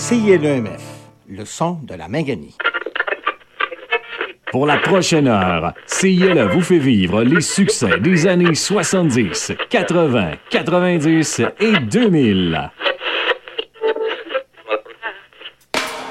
CILEMF, le son de la Minganie. Pour la prochaine heure, CILE vous fait vivre les succès des années 70, 80, 90 et 2000.